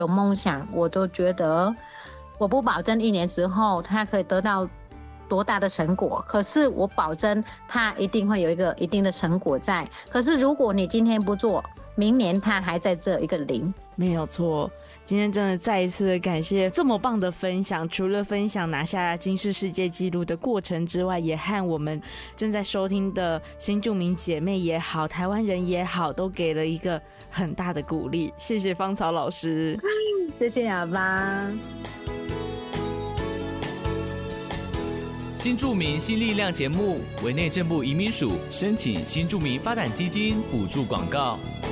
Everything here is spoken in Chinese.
有梦想，我都觉得我不保证1年之后他可以得到多大的成果，可是我保证他一定会有一个一定的成果在。可是如果你今天不做，明年他还在这一个0。 没有错。今天真的再一次的感谢这么棒的分享，除了分享拿下金氏世界纪录的过程之外，也和我们正在收听的新住民姐妹也好，台湾人也好，都给了一个很大的鼓励。谢谢芳草老师。 谢谢亚巴。 新住民新力量节目委内政部移民署申请新住民发展基金补助广告。